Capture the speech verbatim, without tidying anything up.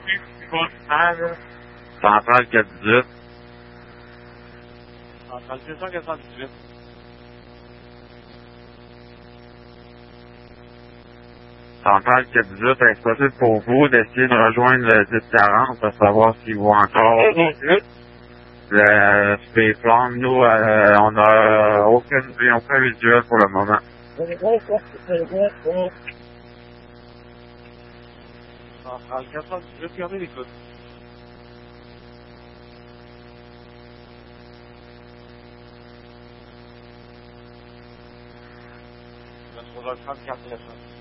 Centrale quatre dix-huit. Centrale deux cent quatre-vingt-dix-huit. Centrale quatre dix-huit, est-ce possible pour vous d'essayer de rejoindre le dix quarante pour savoir s'il vaut encore le Spaceplan? Nous, euh, on n'a aucune, aucun visuel pour le moment. Centrale quatre cent dix-huit, gardez l'écoute. trois heures trente-quatre,